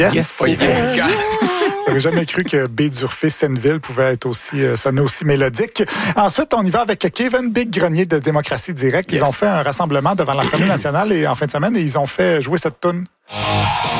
Yes. J'avais jamais cru que Baie-d'Urfé-Senneville pouvait être sonner aussi mélodique. Ensuite, on y va avec Kevin Big Grenier de Démocratie Directe. Ils ont fait un rassemblement devant l'Assemblée nationale en fin de semaine et ils ont fait jouer cette toune.